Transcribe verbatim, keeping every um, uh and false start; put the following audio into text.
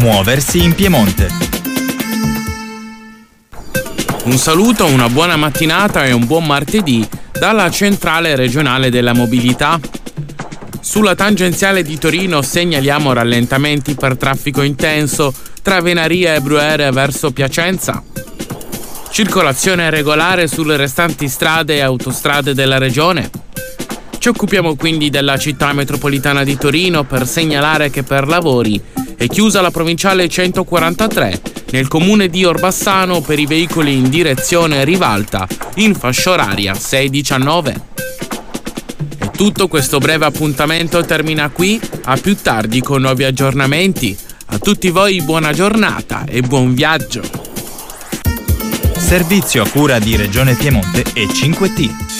Muoversi in Piemonte. Un saluto, una buona mattinata e un buon martedì dalla centrale regionale della mobilità. Sulla tangenziale di Torino segnaliamo rallentamenti per traffico intenso tra Venaria e Brugherio verso Piacenza. Circolazione regolare sulle restanti strade e autostrade della regione. Ci occupiamo quindi della città metropolitana di Torino per segnalare che per lavori è chiusa la provinciale centoquarantatré nel comune di Orbassano per i veicoli in direzione Rivalta in fascia oraria sei diciannove. E tutto questo breve appuntamento termina qui, a più tardi con nuovi aggiornamenti. A tutti voi buona giornata e buon viaggio. Servizio a cura di Regione Piemonte e cinque T.